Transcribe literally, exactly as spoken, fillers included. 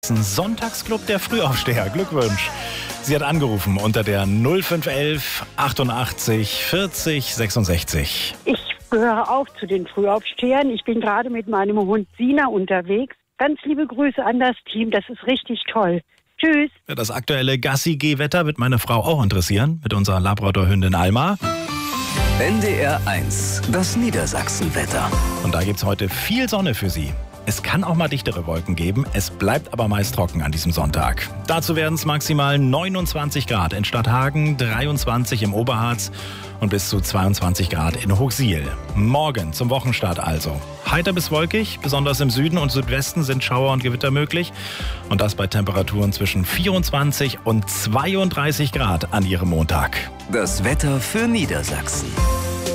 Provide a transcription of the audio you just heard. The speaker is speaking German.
Sonntagsclub der Frühaufsteher. Glückwunsch. Sie hat angerufen unter der null fünf elf achtundachtzig vierzig sechsundsechzig. Ich gehöre auch zu den Frühaufstehern. Ich bin gerade mit meinem Hund Sina unterwegs. Ganz liebe Grüße an das Team. Das ist richtig toll. Tschüss. Das aktuelle Gassi-Geh-Wetter wird meine Frau auch interessieren mit unserer Labrador-Hündin Alma. N D R eins, das Niedersachsenwetter. Und da gibt's heute viel Sonne für Sie. Es kann auch mal dichtere Wolken geben, es bleibt aber meist trocken an diesem Sonntag. Dazu werden es maximal neunundzwanzig Grad in Stadthagen, dreiundzwanzig im Oberharz und bis zu zweiundzwanzig Grad in Hochsiel. Morgen zum Wochenstart also. Heiter bis wolkig, besonders im Süden und Südwesten sind Schauer und Gewitter möglich. Und das bei Temperaturen zwischen vierundzwanzig und zweiunddreißig Grad an Ihrem Montag. Das Wetter für Niedersachsen.